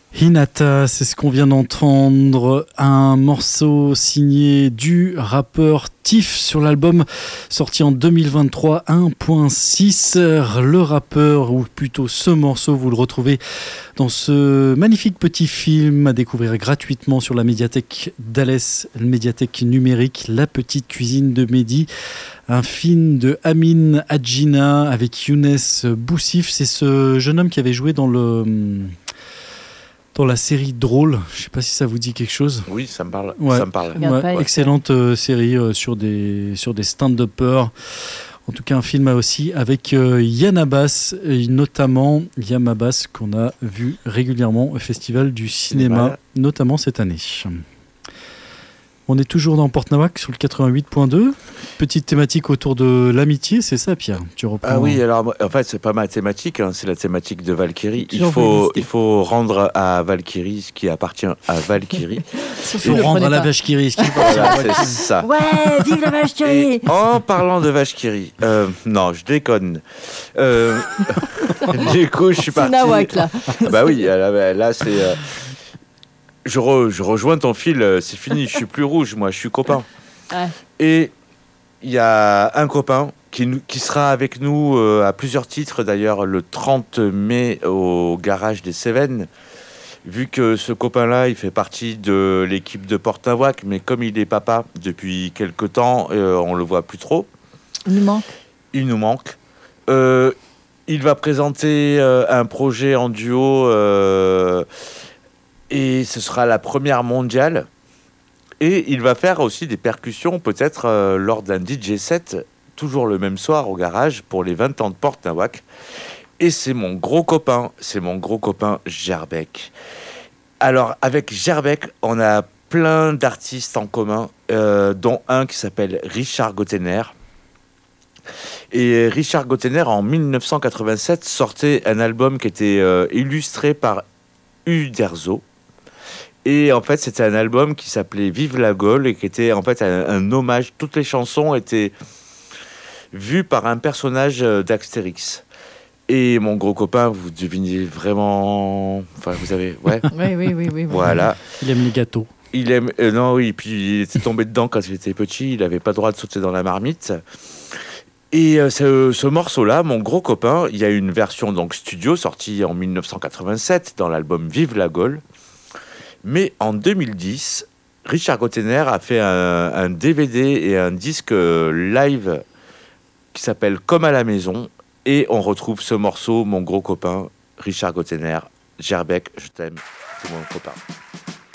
Hinata, c'est ce qu'on vient d'entendre, un morceau signé du rappeur Tiff sur l'album sorti en 2023, 1.6. Le rappeur, ou plutôt ce morceau, vous le retrouvez dans ce magnifique petit film à découvrir gratuitement sur la médiathèque d'Alès, médiathèque numérique, La Petite Cuisine de Mehdi. Un film de Amin Hadjina avec Younes Boussif. C'est ce jeune homme qui avait joué dans la série Drôle. Je ne sais pas si ça vous dit quelque chose. Oui, ça me parle. Ouais. Ça me parle. Ouais, excellente série sur des stand-uppers. En tout cas, un film aussi avec Yann Abbas, et notamment Yann Abbas qu'on a vu régulièrement au Festival du cinéma, notamment cette année. On est toujours dans Porte Nawak sur le 88.2. Petite thématique autour de l'amitié, c'est ça, Pierre? Tu reprends... Ah oui, alors en fait, c'est pas ma thématique, hein, c'est la thématique de Valkyrie. Il faut rendre à Valkyrie ce qui appartient à Valkyrie. Il faut rendre à la vache qui rit ce qui appartient à Valkyrie. C'est ça. Ouais, vive la vache qui rit. Et en parlant de vache qui rit, non, je déconne. Du coup, je suis parti. C'est Nawak, là. Bah oui, là, c'est... Je rejoins ton fil, c'est fini, je suis plus rouge, moi, je suis copain. Ouais. Et il y a un copain qui sera avec nous à plusieurs titres, d'ailleurs, le 30 mai au garage des Cévennes. Vu que ce copain-là, il fait partie de l'équipe de Porte Nawak, mais comme il est papa depuis quelque temps, on le voit plus trop. Il nous manque. Il va présenter un projet en duo... et ce sera la première mondiale. Et il va faire aussi des percussions, peut-être lors d'un DJ set, toujours le même soir au garage, pour les 20 ans de Porte Nawak. Et c'est mon gros copain Gerbec. Alors, avec Gerbec, on a plein d'artistes en commun, dont un qui s'appelle Richard Gottener. Et Richard Gottener, en 1987, sortait un album qui était illustré par Uderzo. Et en fait, c'était un album qui s'appelait Vive la Gaule et qui était en fait un hommage. Toutes les chansons étaient vues par un personnage d'Astérix. Et mon gros copain, vous devinez vraiment... Enfin, vous avez... Ouais. Oui. Voilà. Il aime les gâteaux. Il aime... non, oui, puis il était tombé dedans quand il était petit. Il n'avait pas le droit de sauter dans la marmite. Et ce morceau-là, mon gros copain, il y a une version donc studio sortie en 1987 dans l'album Vive la Gaule. Mais en 2010, Richard Gottener a fait un DVD et un disque live qui s'appelle Comme à la maison. Et on retrouve ce morceau, mon gros copain, Richard Gottener, Gerbec, je t'aime, c'est mon copain.